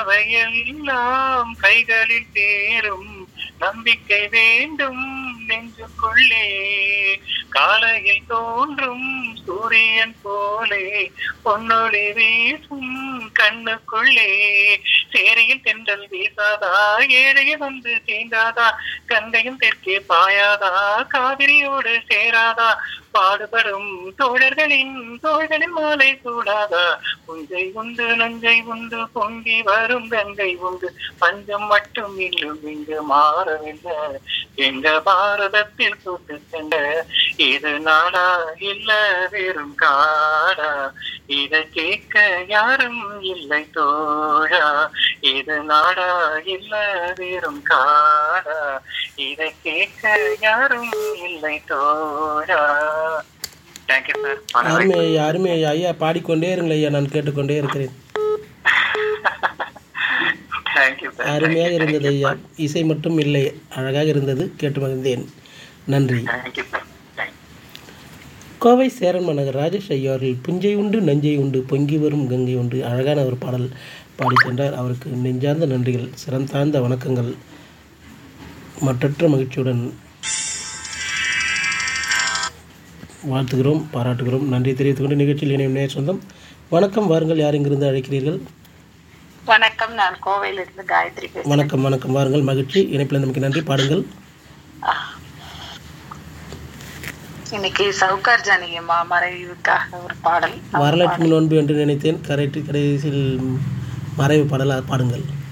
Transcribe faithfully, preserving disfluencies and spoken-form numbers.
கனவையெல்லாம் கைகளில் சேரும் நம்பிக்கை வேண்டும் நெஞ்சுக்குள்ளே காலையில் தோன்றும் சூரியன் போலே பொன்னொளி வீசும் கண்ணுக்குள்ளே சேரியில் தென்றல் வீசாதா ஏழைய வந்து தீண்டாதா கங்கையும் தெற்கே பாயாதா காவிரியோடு சேராதா பாடுபடும் தோழர்களின் தோள்களின் மாலை சூடாதா புஞ்சை உண்டு நஞ்சை உண்டு பொங்கி வரும் கங்கை உண்டு பஞ்சம் மட்டும் இன்னும் இங்கு மாறவில்லை எங்க பாரதத்தில் கூட்டு சென்ற இது நாடா இல்ல வெறும் காடா இத கேட்க யாரும் இல்லை தோழா இது நாடா இல்ல வெறும் காடா இத கேட்க யாரும் இல்லை தோழா. Thank you sir. அருமை ஐயா, அருமை ஐயா. ஐயா பாடிக்கொண்டே இருங்கள் ஐயா, நான் கேட்டுக்கொண்டே இருக்கிறேன். அருமையாக இருந்தது ஐயா. இசை மட்டும் இல்லை, அழகாக இருந்தது, கேட்டு மகிழ்ந்தேன். நன்றி. கோவை சேரன் மாநகர் ராஜேஷ் ஐயா அவர்கள் புஞ்சை உண்டு நஞ்சை உண்டு பொங்கி வரும் கங்கை உண்டு அழகான ஒரு பாடல் பாடி சென்றார். அவருக்கு நெஞ்சார்ந்த நன்றிகள், சிரம் தாழ்ந்த வணக்கங்கள். மற்றற்ற மகிழ்ச்சியுடன் வாழ்த்துகிறோம், பாராட்டுகிறோம், நன்றி தெரிவித்துக் கொண்டு நிகழ்ச்சியில் இணையும் நேர் சொந்தம். வணக்கம், வாருங்கள். யார் இங்கிருந்து அழைக்கிறீர்கள்? வணக்கம், நான் கோவையிலிருந்து காயத்ரி பேசுகிறேன். வணக்கம் வணக்கம் வாருங்கள். மகிழ்ச்சி. இணைப்பில் நமக்கு நன்றி. பாடுங்கள். இன்னைக்கு சவுகார் ஜானகி அம்மா மறைவுக்காக ஒரு பாடல். வரலாற்று நோன்பு என்று நினைத்தேன், கரைட்டு கடைசியில் மறைவு பாடல் பாடுங்கள்.